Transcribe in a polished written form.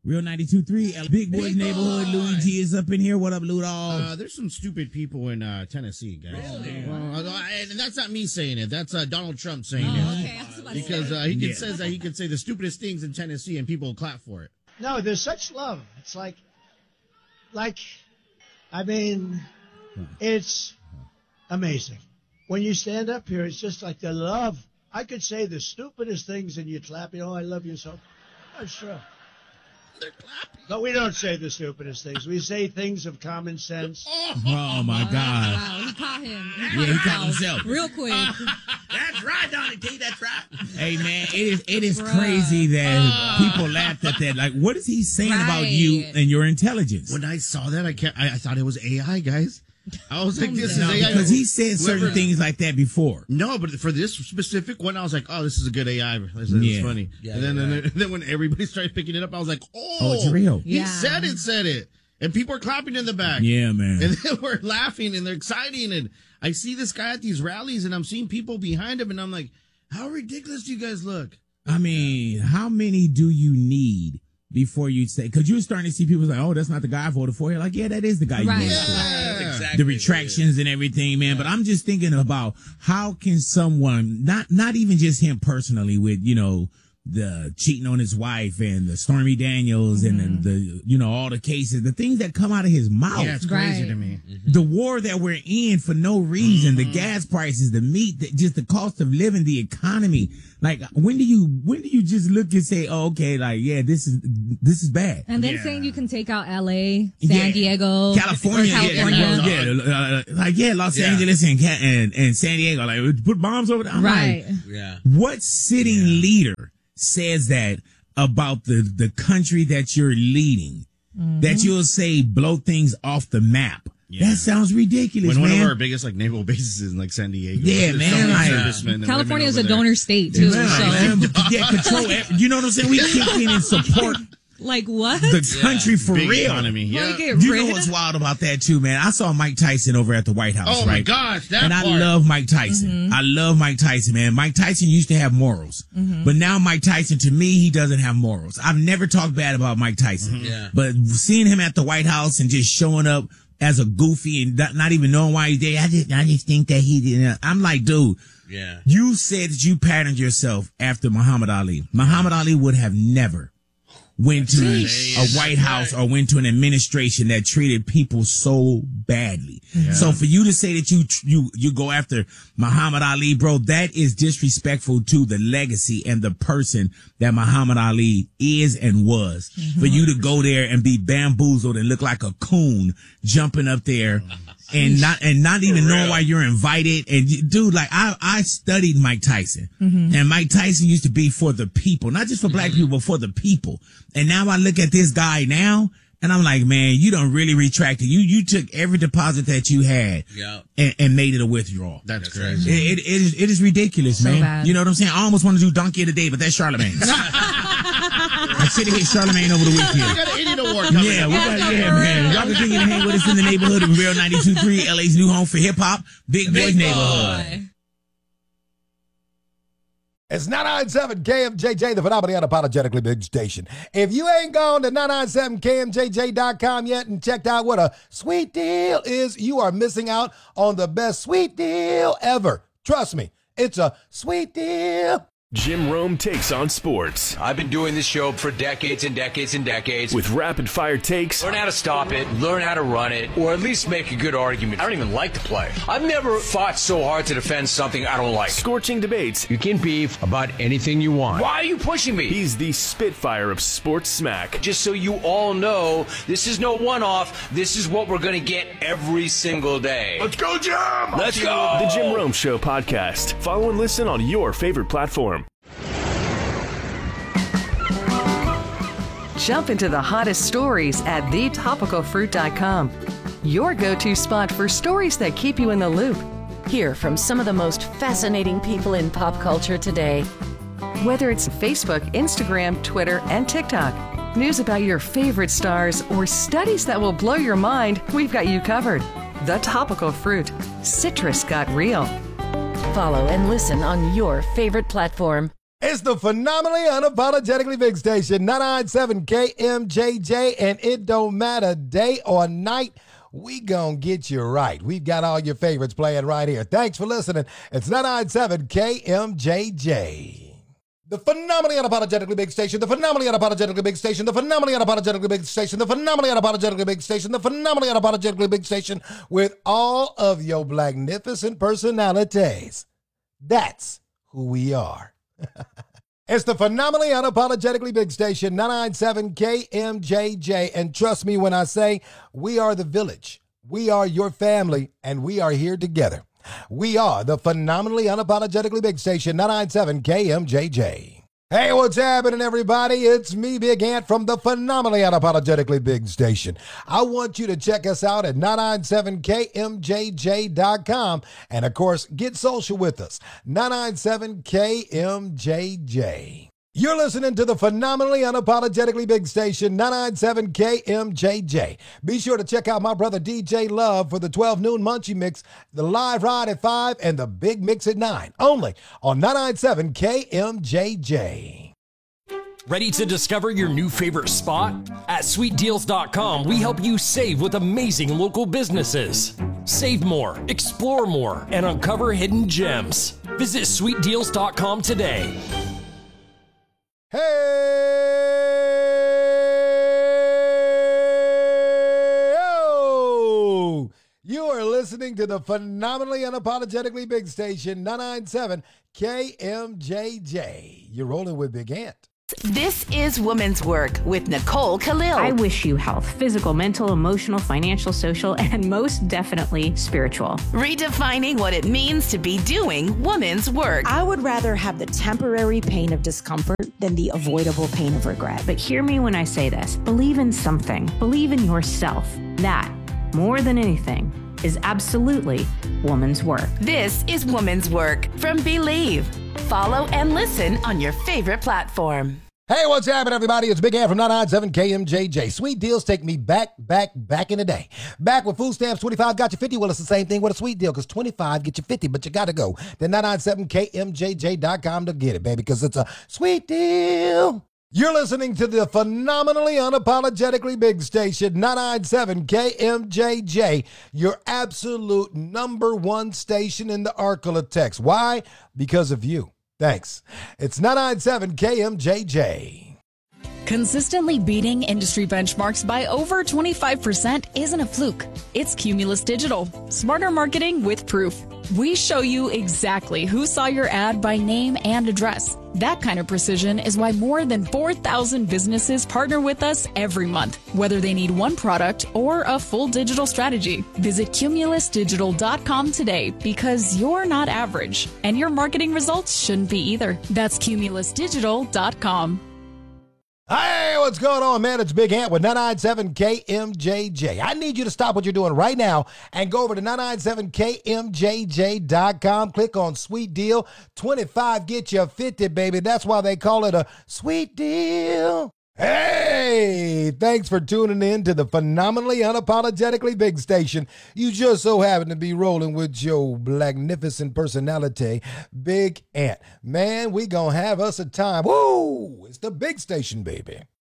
Real 92.3, Big Boys Neighborhood. Louis G is up in here. What up, Lou Dog? There's some stupid people in Tennessee, guys. Well, and that's not me saying it. That's Donald Trump saying it. Okay. Because says that he can say the stupidest things in Tennessee and people will clap for it. No, there's such love. It's it's amazing. When you stand up here, it's just like the love. I could say the stupidest things and you'd clap. I love you so. That's true. They're clapping. But we don't say the stupidest things. We say things of common sense. Oh, my God. Wow, he caught him. Yeah, he caught himself. Real quick. That's right, Donnie T. That's right. Hey, man, it is crazy that people laughed at that. Like, what is he saying about you and your intelligence? When I saw that, I thought it was AI, guys. I was like, this is AI. Because he said certain things like that before. No, but for this specific one, I was like, oh, this is a good AI. This is funny. Yeah, and then when everybody started picking it up, I was like, oh, it's real. He said it. And people are clapping in the back. Yeah, man. And then we're laughing and they're exciting. And I see this guy at these rallies and I'm seeing people behind him and I'm like, how ridiculous do you guys look? I mean, how many do you need before you say, because you're starting to see people like, oh, that's not the guy I voted for. You're like, yeah, that is the guy you voted for. Exactly. The retractions and everything, man. But I'm just thinking about how can someone, not even just him personally with, the cheating on his wife and the Stormy Daniels and the all the cases, the things that come out of his mouth. Yeah, it's crazy to me. The war that we're in for no reason, the gas prices, the meat, just the cost of living, the economy. Like, when do you just look and say, oh, okay, like, yeah, this is bad. And then saying you can take out LA, San Diego, California. Los Angeles and San Diego, like, put bombs over there. I'm like, what sitting leader says that about the country that you're leading, that you'll say blow things off the map? That sounds ridiculous, When man. one of our biggest naval bases is in San Diego. Yeah, man. California is a donor state too. Control. You know what I'm saying? We kick in and support. Like what? The country for Big real. Economy. Yeah. You know what's wild about that too, man? I saw Mike Tyson over at the White House. Oh my gosh, that I love Mike Tyson. I love Mike Tyson, man. Mike Tyson used to have morals, but now Mike Tyson, to me, he doesn't have morals. I've never talked bad about Mike Tyson, but seeing him at the White House and just showing up as a goofy and not even knowing why he's there, I just think that he didn't. I'm like, dude. Yeah. You said that you patterned yourself after Muhammad Ali. Muhammad Ali would have never went to a White House or went to an administration that treated people so badly. Yeah. So for you to say that you go after Muhammad Ali, bro, that is disrespectful to the legacy and the person that Muhammad Ali is and was. For you to go there and be bamboozled and look like a coon jumping up there and not even knowing why you're invited. And dude, like I studied Mike Tyson, and Mike Tyson used to be for the people, not just for black people, but for the people. And now I look at this guy now, and I'm like, man, you done really retracted. You took every deposit that you had and made it a withdrawal. That's crazy. It is ridiculous, man. Bad. You know what I'm saying? I almost want to do Donkey of the Day, but that's Charlemagne. I should have hit Charlemagne over the weekend. We got an idiot award coming up. Man. Y'all can continue to hang with us in the neighborhood of Real 92.3, LA's new home for hip hop, Big Boys Neighborhood. It's 997 KMJJ, the phenomenally unapologetically big station. If you ain't gone to 997KMJJ.com yet and checked out what a sweet deal is, you are missing out on the best sweet deal ever. Trust me, it's a sweet deal. Jim Rome takes on sports. I've been doing this show for decades and decades and decades. With rapid-fire takes. Learn how to stop it, learn how to run it, or at least make a good argument. I don't even like to play. I've never fought so hard to defend something I don't like. Scorching debates. You can beef about anything you want. Why are you pushing me? He's the Spitfire of sports smack. Just so you all know, this is no one-off. This is what we're going to get every single day. Let's go, Jim! Let's go! The Jim Rome Show podcast. Follow and listen on your favorite platform. Jump into the hottest stories at thetopicalfruit.com. Your go-to spot for stories that keep you in the loop. Hear from some of the most fascinating people in pop culture today. Whether it's Facebook, Instagram, Twitter, and TikTok, news about your favorite stars, or studies that will blow your mind, we've got you covered. The Topical Fruit. Citrus got real. Follow and listen on your favorite platform. It's the phenomenally unapologetically big station, 997 KMJJ, and it don't matter day or night. We gonna get you right. We've got all your favorites playing right here. Thanks for listening. It's 997 KMJJ. The phenomenally unapologetically big station, the phenomenally unapologetically big station, the phenomenally unapologetically big station, the phenomenally unapologetically big station, the phenomenally unapologetically big station with all of your magnificent personalities. That's who we are. It's the phenomenally unapologetically big station, 997 KMJJ. And trust me when I say we are the village. We are your family, and we are here together. We are the phenomenally unapologetically big station, 997 KMJJ. Hey, what's happening, everybody? It's me, Big Ant, from the phenomenally unapologetically big station. I want you to check us out at 997KMJJ.com. And, of course, get social with us, 997KMJJ. You're listening to the phenomenally unapologetically big station, 997 KMJJ. Be sure to check out my brother DJ Love for the 12 noon Munchie Mix, the live ride at 5, and the big mix at 9. Only on 997 KMJJ. Ready to discover your new favorite spot? At sweetdeals.com, we help you save with amazing local businesses. Save more, explore more, and uncover hidden gems. Visit sweetdeals.com today. Hey! Oh! You are listening to the phenomenally unapologetically big station, 997 KMJJ. You're rolling with Big Ant. This is Woman's Work with Nicole Khalil. I wish you health, physical, mental, emotional, financial, social, and most definitely spiritual. Redefining what it means to be doing woman's work. I would rather have the temporary pain of discomfort than the avoidable pain of regret. But hear me when I say this. Believe in something. Believe in yourself. That, more than anything, is absolutely woman's work. This is Woman's Work from Believe. Follow and listen on your favorite platform. Hey, what's happening, everybody? It's Big Ant from 997 KMJJ. Sweet deals take me back in the day. Back with food stamps, 25 got you 50. Well, it's the same thing with a sweet deal, because 25 get you 50, but you got to go to 997KMJJ.com to get it, baby, because it's a sweet deal. You're listening to the phenomenally unapologetically big station, 997 KMJJ, your absolute number one station in the Arklatex. Why? Because of you. Thanks. It's 997 KMJJ. Consistently beating industry benchmarks by over 25% isn't a fluke. It's Cumulus Digital. Smarter marketing with proof. We show you exactly who saw your ad by name and address. That kind of precision is why more than 4,000 businesses partner with us every month, whether they need one product or a full digital strategy. Visit cumulusdigital.com today, because you're not average, and your marketing results shouldn't be either. That's cumulusdigital.com. Hey, what's going on, man? It's Big Ant with 997 KMJJ. I need you to stop what you're doing right now and go over to 997KMJJ.com. Click on Sweet Deal. 25 get you 50, baby. That's why they call it a sweet deal. Hey, thanks for tuning in to the phenomenally unapologetically big station. You just so happen to be rolling with your magnificent personality, Big Ant. Man, we gonna have us a time. Woo! It's the big station, baby.